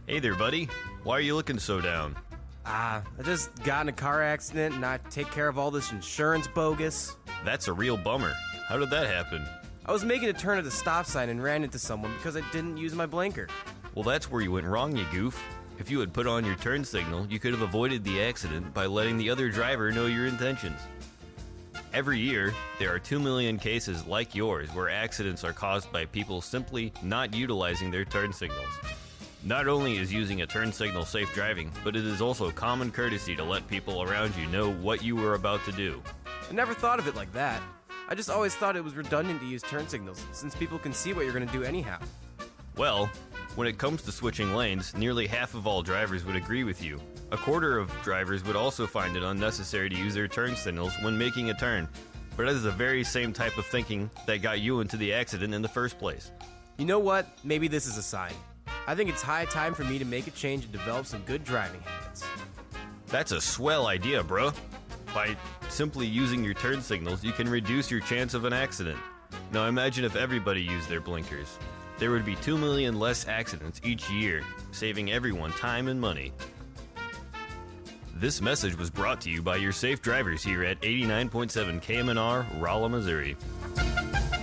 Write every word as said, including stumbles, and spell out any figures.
Hey there, buddy. Why are you looking so down? Ah, I just got in a car accident and I take care of all this insurance bogus. That's a real bummer. How did that happen? I was making a turn at a stop sign and ran into someone because I didn't use my blinker. Well, that's where you went wrong, you goof. If you had put on your turn signal, you could have avoided the accident by letting the other driver know your intentions. Every year, there are two million cases like yours where accidents are caused by people simply not utilizing their turn signals. Not only is using a turn signal safe driving, but it is also common courtesy to let people around you know what you were about to do. I never thought of it like that. I just always thought it was redundant to use turn signals, since people can see what you're going to do anyhow. Well, when it comes to switching lanes, nearly half of all drivers would agree with you. A quarter of drivers would also find it unnecessary to use their turn signals when making a turn. But that is the very same type of thinking that got you into the accident in the first place. You know what? Maybe this is a sign. I think it's high time for me to make a change and develop some good driving habits. That's a swell idea, bro. By simply using your turn signals, you can reduce your chance of an accident. Now imagine if everybody used their blinkers. There would be two million less accidents each year, saving everyone time and money. This message was brought to you by your safe drivers here at eighty-nine point seven K M N R, Rolla, Missouri.